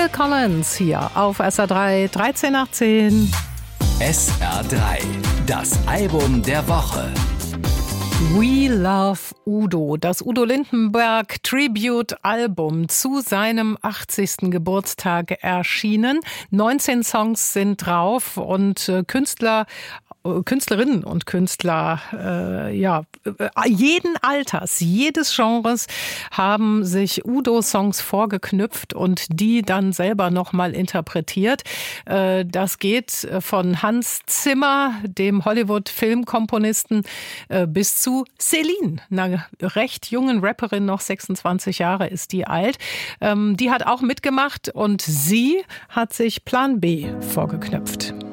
Phil Collins hier auf SR3, 13 nach 10. SR3, das Album der Woche. We Love Udo, das Udo Lindenberg Tribute-Album zu seinem 80. Geburtstag erschienen. 19 Songs sind drauf und Künstlerinnen und Künstler jeden Alters, jedes Genres haben sich Udo-Songs vorgeknüpft und die dann selber nochmal interpretiert. Das geht von Hans Zimmer, dem Hollywood-Filmkomponisten, bis zu Celine, einer recht jungen Rapperin, noch 26 Jahre ist die alt. Die hat auch mitgemacht und sie hat sich Plan B vorgeknüpft.